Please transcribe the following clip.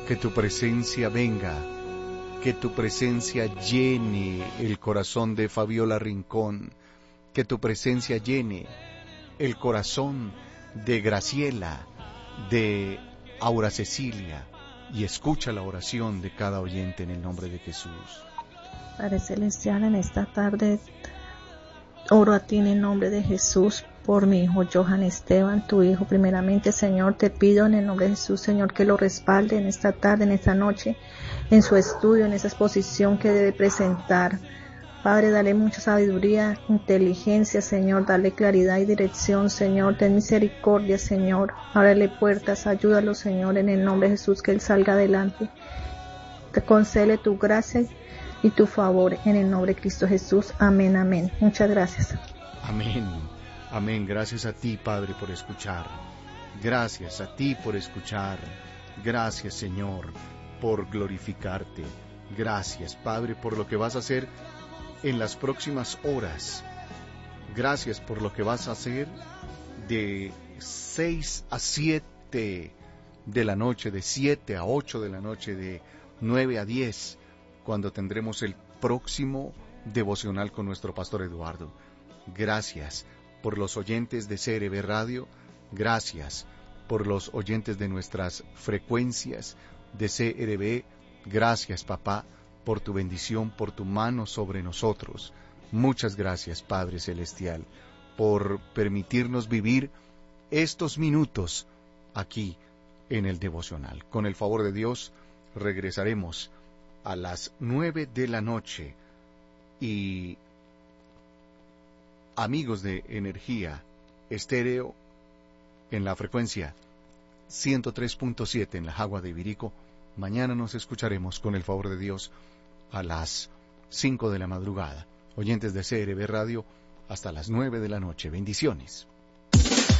Que tu presencia venga, que tu presencia llene el corazón de Fabiola Rincón, que tu presencia llene el corazón de Graciela, de Aura Cecilia, y escucha la oración de cada oyente en el nombre de Jesús. Padre Celestial, en esta tarde oro a ti en el nombre de Jesús por mi hijo Johan Esteban, tu hijo. Primeramente, Señor, te pido en el nombre de Jesús, Señor, que lo respalde en esta tarde, en esta noche, en su estudio, en esa exposición que debe presentar. Padre, dale mucha sabiduría, inteligencia, Señor, dale claridad y dirección, Señor, ten misericordia, Señor, ábrele puertas, ayúdalo, Señor, en el nombre de Jesús, que él salga adelante. Te concede tu gracia y tu favor en el nombre de Cristo Jesús. Amén, amén. Muchas gracias. Amén, amén. Gracias a ti, Padre, por escuchar. Gracias a ti por escuchar. Gracias, Señor, por glorificarte. Gracias, Padre, por lo que vas a hacer en las próximas horas. Gracias por lo que vas a hacer de 6 a 7 de la noche, de 7 a 8 de la noche, de 9 a 10, cuando tendremos el próximo devocional con nuestro pastor Eduardo. Gracias por los oyentes de CRB Radio. Gracias por los oyentes de nuestras frecuencias de CRB. Gracias, papá, por tu bendición, por tu mano sobre nosotros. Muchas gracias, Padre Celestial, por permitirnos vivir estos minutos aquí en el devocional. Con el favor de Dios, regresaremos a las 9 de la noche. Y amigos de Energía Estéreo, en la frecuencia 103.7 en la Jagua de Ibirico, mañana nos escucharemos con el favor de Dios a las 5 de la madrugada. Oyentes de CRB Radio, hasta las 9 de la noche. Bendiciones.